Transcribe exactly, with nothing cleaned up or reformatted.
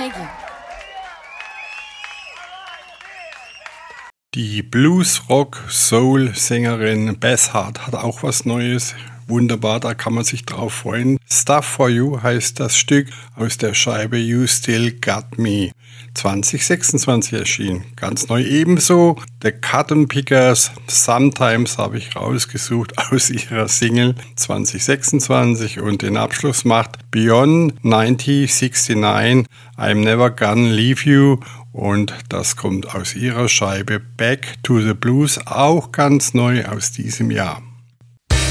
Thank you. Die Blues-Rock-Soul-Sängerin Beth Hart hat auch was Neues. Wunderbar, da kann man sich drauf freuen. Stuff for You heißt das Stück aus der Scheibe You Still Got Me. zwanzig sechsundzwanzig erschienen. Ganz neu ebenso. The Cotton Pickers, Sometimes habe ich rausgesucht aus ihrer Single zwanzig sechsundzwanzig und den Abschluss macht Beyond neunzehnhundertneunundsiebzig, I'm Never Gonna Leave You. Und das kommt aus ihrer Scheibe Back to the Blues, auch ganz neu aus diesem Jahr.